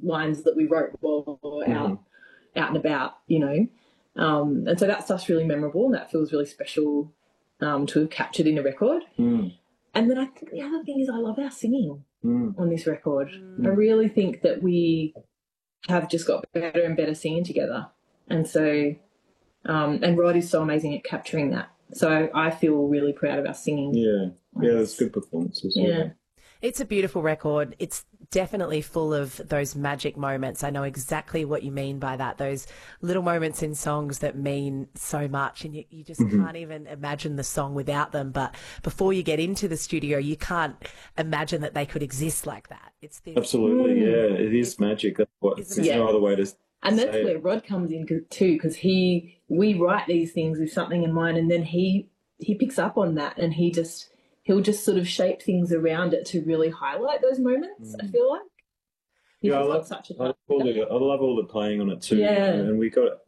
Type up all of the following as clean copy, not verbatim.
lines that we wrote while we were out and about, you know. And so that stuff's really memorable, and that feels really special to have captured in a record. And then I think the other thing is I love our singing on this record. I really think that we have just got better and better singing together. And so, and Rod is so amazing at capturing that. So I feel really proud of our singing. Yeah, that's good performances. Yeah. It's a beautiful record. It's definitely full of those magic moments. I know exactly what you mean by that, those little moments in songs that mean so much, and you just can't even imagine the song without them. But before you get into the studio, you can't imagine that they could exist like that. It's this, absolutely, yeah, it is magic. That's what, there's no other way to and that's where Rod comes in too, because we write these things with something in mind, and then he picks up on that, and he'll just sort of shape things around it to really highlight those moments, I feel like. I love all the playing on it too. Yeah. And we got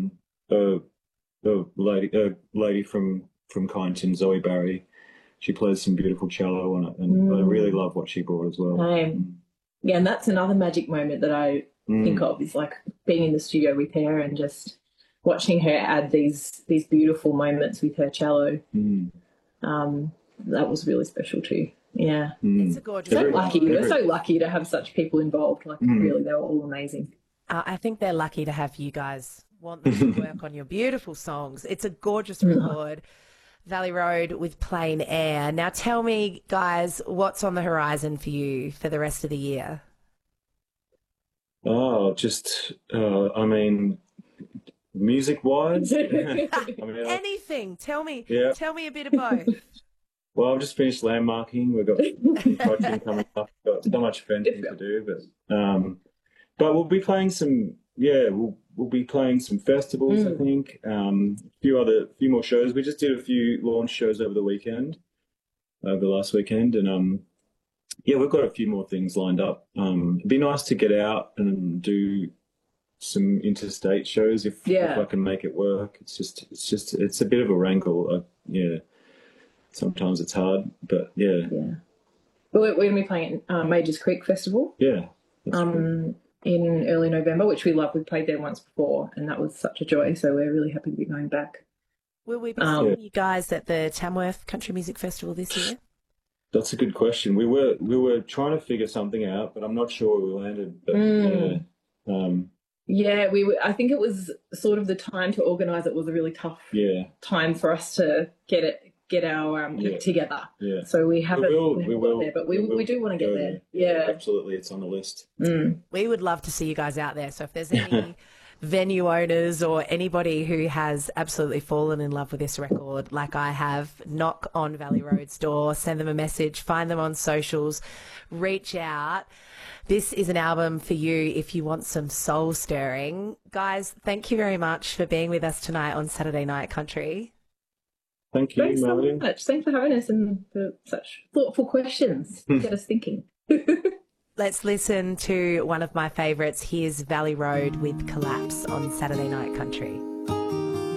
a lady from Kyneton, Zoe Barry. She plays some beautiful cello on it, and I really love what she brought as well. Yeah, and that's another magic moment that I think of, is like being in the studio with her and just watching her add these beautiful moments with her cello. That was really special too. Yeah. It's a gorgeous We're so lucky to have such people involved. Like, really, they were all amazing. I think they're lucky to have you guys want them to work on your beautiful songs. It's a gorgeous record. Valley Road with Plain Air. Now tell me, guys, what's on the horizon for you for the rest of the year? Oh, just, I mean, music-wise? Anything. Tell me a bit of both. Well, I've just finished landmarking. We've got coaching coming up. We've got so much fencing to do, but we'll be playing some. Yeah, we'll be playing some festivals. I think a few more shows. We just did a few launch shows over the last weekend, and we've got a few more things lined up. It'd be nice to get out and do some interstate shows if I can make it work. It's a bit of a wrangle. Sometimes it's hard, but yeah. But we're going to be playing at Majors Creek Festival. Yeah. In early November, which we love. We played there once before, and that was such a joy. So we're really happy to be going back. Will we be seeing you guys at the Tamworth Country Music Festival this year? That's a good question. We were trying to figure something out, but I'm not sure where we landed. But, I think it was sort of the time to organise it was a really tough time for us to get our together. Yeah. So we haven't got there, but we do want to get there. Yeah, absolutely. It's on the list. We would love to see you guys out there. So if there's any venue owners or anybody who has absolutely fallen in love with this record, like I have, knock on Valley Road's door, send them a message, find them on socials, reach out. This is an album for you if you want some soul stirring. Guys, thank you very much for being with us tonight on Saturday Night Country. Thank you, Thanks Melody. so much. Thanks for having us and for such thoughtful questions. Get us thinking. Let's listen to one of my favourites. Here's Valley Road with Collapse on Saturday Night Country.